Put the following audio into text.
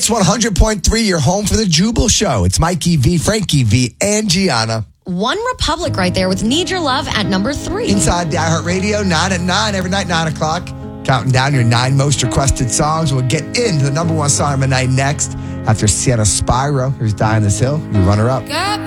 Hits 100.3, your home for the Jubal Show. It's Mikey V, Frankie V, and Gianna. One Republic right there with Need Your Love at number 3. Inside the iHeartRadio, 9 at 9, every night, 9 o'clock. Counting down your 9 most requested songs. We'll get into the number 1 song of the night next after Sienna Spyro. Here's Die on This Hill, your runner-up.